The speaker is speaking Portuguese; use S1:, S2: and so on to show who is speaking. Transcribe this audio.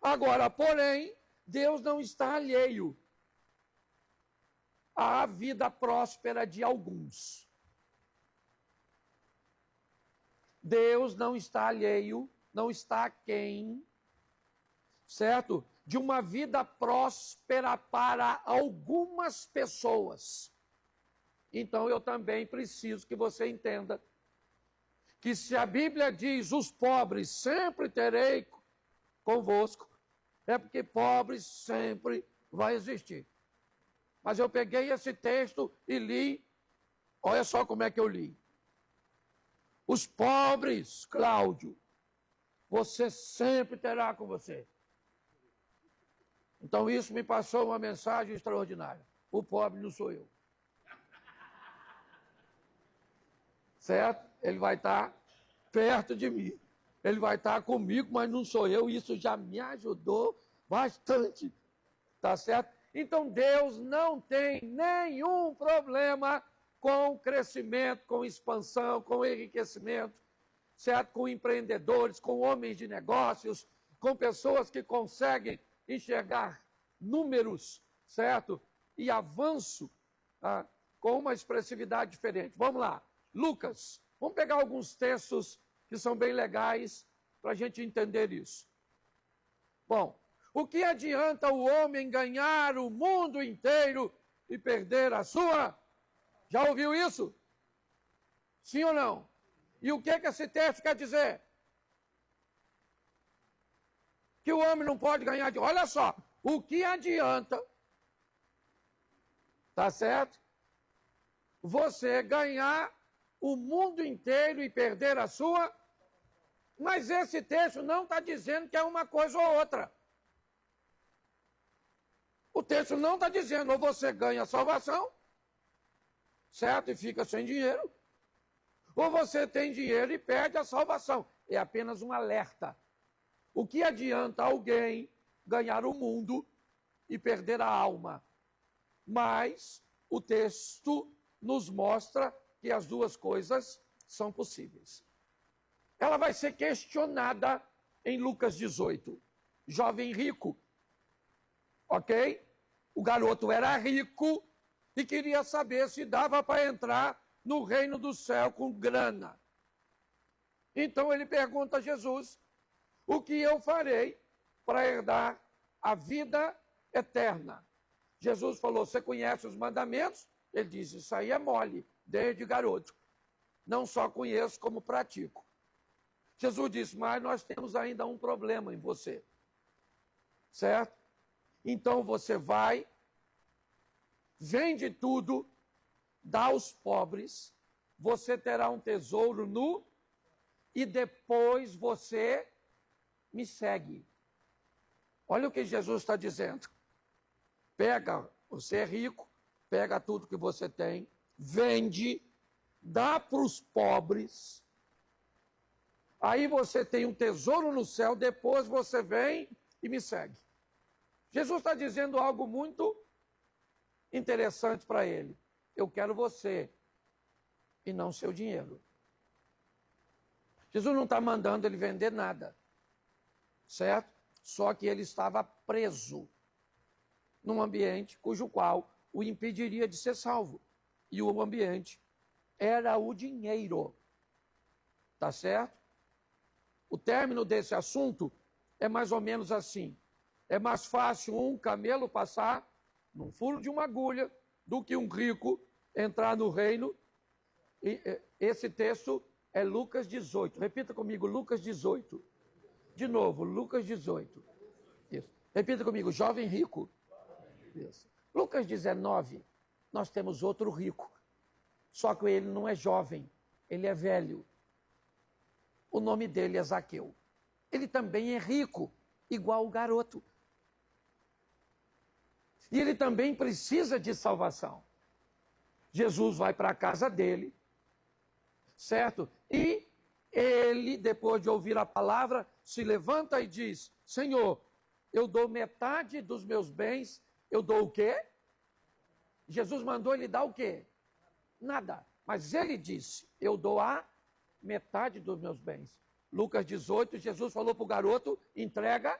S1: Agora, porém, Deus não está alheio à vida próspera de alguns. Deus não está alheio, não está aquém, certo? De uma vida próspera para algumas pessoas. Então eu também preciso que você entenda que se a Bíblia diz os pobres sempre terei convosco, é porque pobres sempre vai existir. Mas eu peguei esse texto e li, olha só como é que eu li. Os pobres, Cláudio, você sempre terá com você. Então isso me passou uma mensagem extraordinária. O pobre não sou eu. Certo? Ele vai estar perto de mim. Ele vai estar comigo, mas não sou eu. Isso já me ajudou bastante. Tá certo? Então Deus não tem nenhum problema com crescimento, com expansão, com enriquecimento, certo? Com empreendedores, com homens de negócios, com pessoas que conseguem enxergar números, certo? E avanço, tá? Com uma expressividade diferente. Vamos lá. Lucas, vamos pegar alguns textos que são bem legais para a gente entender isso. Bom, o que adianta o homem ganhar o mundo inteiro e perder a sua? Já ouviu isso? Sim ou não? E o que esse texto quer dizer? Que o homem não pode ganhar de... Olha só, o que adianta, tá certo? Você ganhar o mundo inteiro e perder a sua... Mas esse texto não está dizendo que é uma coisa ou outra. O texto não está dizendo ou você ganha a salvação, certo? E fica sem dinheiro. Ou você tem dinheiro e perde a salvação. É apenas um alerta. O que adianta alguém ganhar o mundo e perder a alma? Mas o texto nos mostra que as duas coisas são possíveis. Ela vai ser questionada em Lucas 18. Jovem rico. Ok? O garoto era rico e queria saber se dava para entrar no reino do céu com grana. Então ele pergunta a Jesus, o que eu farei para herdar a vida eterna? Jesus falou, você conhece os mandamentos? Ele disse, isso aí é mole, desde garoto. Não só conheço, como pratico. Jesus disse, mas nós temos ainda um problema em você. Certo? Então você vai, vende tudo, dá aos pobres, você terá um tesouro nu, e depois você me segue. Olha o que Jesus está dizendo. Pega, você é rico, pega tudo que você tem, vende, dá para os pobres, aí você tem um tesouro no céu, depois você vem e me segue. Jesus está dizendo algo muito interessante para ele. Eu quero você e não seu dinheiro. Jesus não está mandando ele vender nada, certo? Só que ele estava preso num ambiente cujo qual o impediria de ser salvo. E o ambiente era o dinheiro. Tá certo? O término desse assunto é mais ou menos assim. É mais fácil um camelo passar num furo de uma agulha do que um rico entrar no reino. E esse texto é Lucas 18. Repita comigo, Lucas 18. De novo, Lucas 18. Isso. Repita comigo, jovem rico. Isso. Lucas 19, nós temos outro rico. Só que ele não é jovem, ele é velho. O nome dele é Zaqueu. Ele também é rico, igual o garoto. E ele também precisa de salvação. Jesus vai para a casa dele, certo? E ele, depois de ouvir a palavra, se levanta e diz, Senhor, eu dou metade dos meus bens, eu dou o quê? Jesus mandou ele dar o quê? Nada. Mas ele disse, eu dou a metade dos meus bens. Lucas 18, Jesus falou para o garoto, entrega